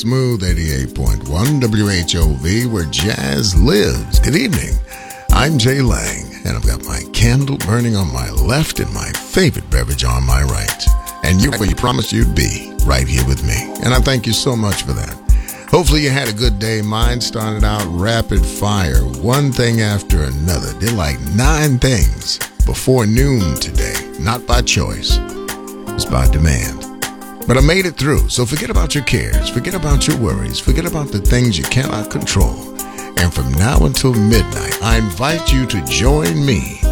Smooth 88.1 WHOV, where jazz lives. Good evening. I'm Jay Lang, and I've got my candle burning on my left and my favorite beverage on my right. And you're where you promised you'd be, right here with me. And I thank you so much for that. Hopefully you had a good day. Mine started out rapid fire, one thing after another. Did like 9 things before noon today. Not by choice. It's by demand. But I made it through, so forget about your cares, forget about your worries, forget about the things you cannot control. And from now until midnight, I invite you to join me